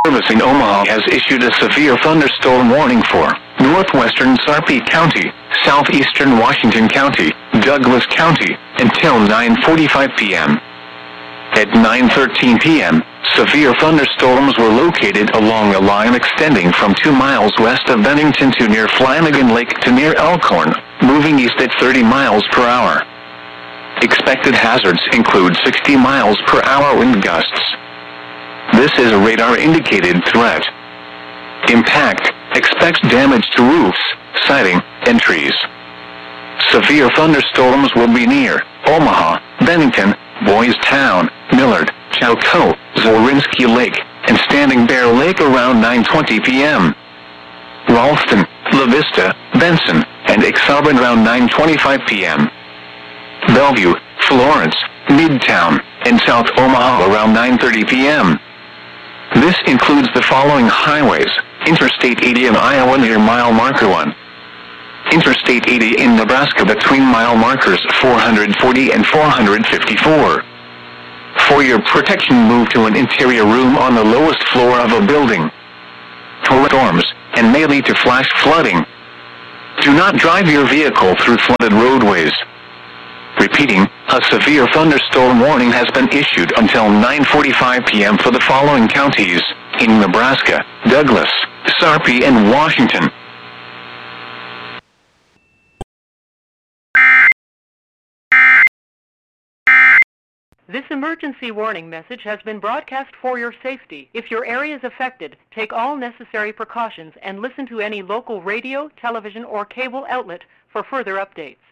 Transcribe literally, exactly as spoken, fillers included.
Service in Omaha has issued a severe thunderstorm warning for northwestern Sarpy County, southeastern Washington County, Douglas County, until nine forty-five p m At nine thirteen p m, severe thunderstorms were located along a line extending from two miles west of Bennington to near Flanagan Lake to near Elkhorn, moving east at thirty miles per hour. Expected hazards include sixty miles per hour wind gusts. This is a radar-indicated threat. Impact: expects damage to roofs, siding, and trees. Severe thunderstorms will be near Omaha, Bennington, Boys Town, Millard, Chilco, Zorinsky Lake, and Standing Bear Lake around nine twenty p m Ralston, La Vista, Benson, and Exarban around nine twenty-five p m Bellevue, Florence, Midtown, and South Omaha around nine thirty p m This includes the following highways: Interstate eighty in Iowa near mile marker one. Interstate eighty in Nebraska between mile markers four hundred forty and four hundred fifty-four. For your protection, move to an interior room on the lowest floor of a building. Torrential storms and may lead to flash flooding. Do not drive your vehicle through flooded roadways. Repeating, a severe thunderstorm warning has been issued until nine forty-five p m for the following counties in Nebraska: Douglas, Sarpy, and Washington. This emergency warning message has been broadcast for your safety. If your area is affected, take all necessary precautions and listen to any local radio, television, or cable outlet for further updates.